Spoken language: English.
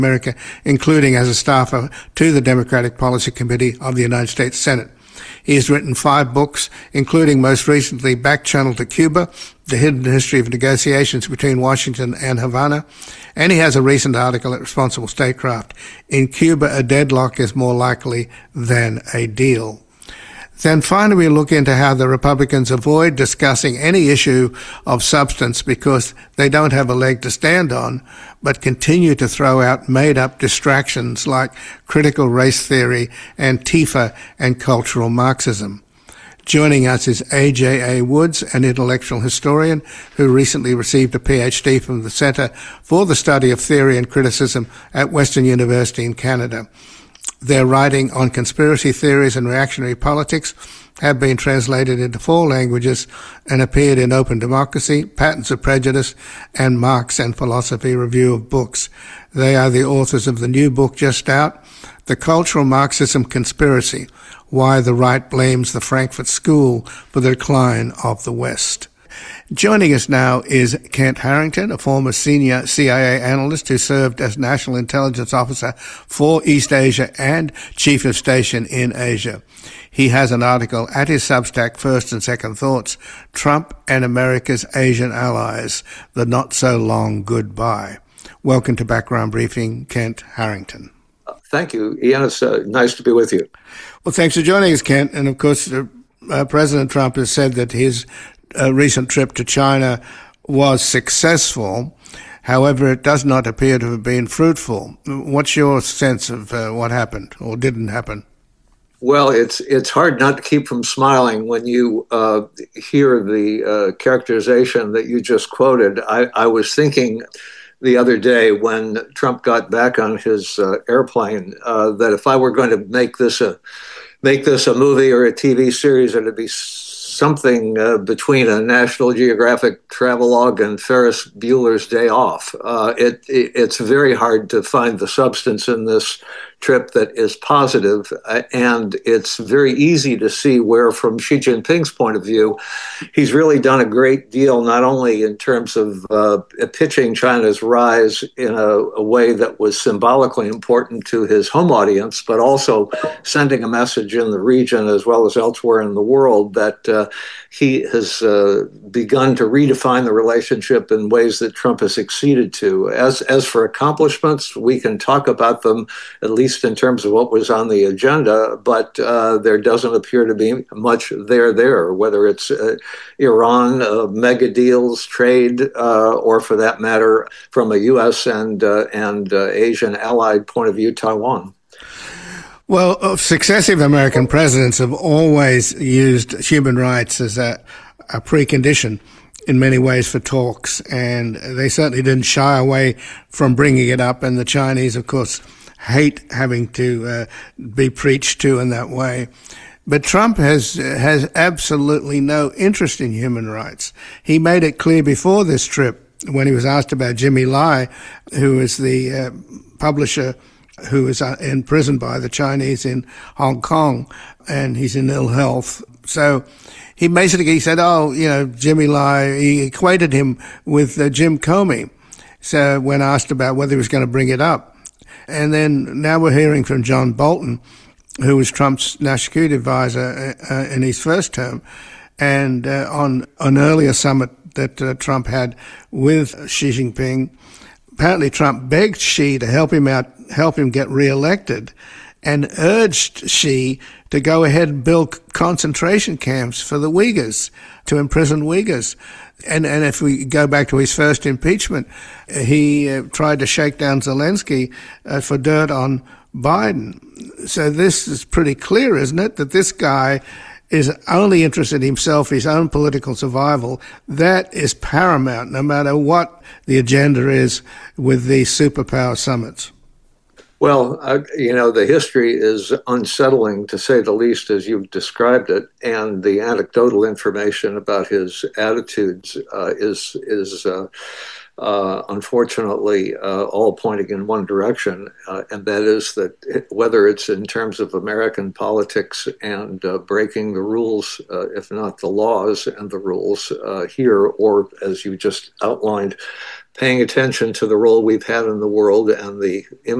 America, including as a staffer to the Democratic Policy Committee of the United States Senate. He has written 5 books, including most recently Back Channel to Cuba, The Hidden History of Negotiations Between Washington and Havana, and he has a recent article at Responsible Statecraft, In Cuba, a Deadlock is More Likely Than a Deal. Then finally, we look into how the Republicans avoid discussing any issue of substance because they don't have a leg to stand on, but continue to throw out made-up distractions like critical race theory, Antifa, and cultural Marxism. Joining us is A.J.A. Woods, an intellectual historian who recently received a PhD from the Center for the Study of Theory and Criticism at Western University in Canada. Their writing on conspiracy theories and reactionary politics have been translated into 4 languages and appeared in Open Democracy, Patterns of Prejudice, and Marx and Philosophy Review of Books. They are the authors of the new book just out, The Cultural Marxism Conspiracy, Why the Right Blames the Frankfurt School for the Decline of the West. Joining us now is Kent Harrington, a former senior CIA analyst who served as National Intelligence Officer for East Asia and Chief of Station in Asia. He has an article at his Substack, First and Second Thoughts, Trump and America's Asian Allies, the Not-So-Long Goodbye. Welcome to Background Briefing, Kent Harrington. Thank you, Ian. It's nice to be with you. Well, thanks for joining us, Kent. And of course, President Trump has said that his recent trip to China was successful. However, it does not appear to have been fruitful. What's your sense of what happened or didn't happen? Well, it's hard not to keep from smiling when you hear the characterization that you just quoted. I was thinking the other day when Trump got back on his airplane that if I were going to make this a movie or a TV series, it'd be something between a National Geographic travelogue and Ferris Bueller's Day Off. It's very hard to find the substance in this trip that is positive, and it's very easy to see where, from Xi Jinping's point of view, he's really done a great deal, not only in terms of pitching China's rise in a way that was symbolically important to his home audience, but also sending a message in the region as well as elsewhere in the world that he has begun to redefine the relationship in ways that Trump has succeeded to. As for accomplishments, we can talk about them at least in terms of what was on the agenda, but there doesn't appear to be much there, whether it's Iran, mega deals, trade, or for that matter, from a U.S. and Asian allied point of view, Taiwan. Well, successive American presidents have always used human rights as a precondition in many ways for talks, and they certainly didn't shy away from bringing it up, and the Chinese, of course, hate having to be preached to in that way. But Trump has absolutely no interest in human rights. He made it clear before this trip when he was asked about Jimmy Lai, who is the publisher who is in prison by the Chinese in Hong Kong, and he's in ill health. So he basically said, Jimmy Lai, he equated him with Jim Comey. So when asked about whether he was going to bring it up. And then now we're hearing from John Bolton, who was Trump's national security advisor in his first term, and on an earlier summit that Trump had with Xi Jinping, apparently Trump begged Xi to help him get reelected, and urged Xi to go ahead and build concentration camps for the Uyghurs, to imprison Uyghurs. And if we go back to his first impeachment, he tried to shake down Zelensky for dirt on Biden. So this is pretty clear, isn't it, that this guy is only interested in himself, his own political survival. That is paramount, no matter what the agenda is with these superpower summits. Well, the history is unsettling, to say the least, as you've described it, and the anecdotal information about his attitudes is unfortunately all pointing in one direction, and that is that whether it's in terms of American politics and breaking the rules, if not the laws and the rules here, or as you just outlined, paying attention to the role we've had in the world and the